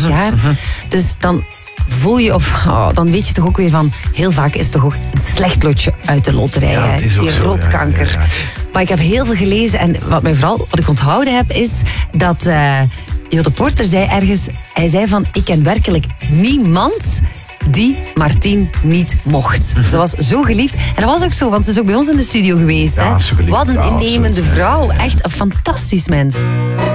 jaar. Dus dan voel je, dan weet je toch ook weer van, heel vaak is het toch ook een slecht lotje uit de loterij. Ja, het is ook die zo, rotkanker. ja. Maar ik heb heel veel gelezen en wat ik onthouden heb, is dat Jo de Porter zei ergens, hij zei van, ik ken werkelijk niemand die Martien niet mocht. Ze was zo geliefd. En dat was ook zo, want ze is ook bij ons in de studio geweest. Ja, hè? superlief. Wat een Ja, innemende absoluut. vrouw. Echt een fantastisch mens.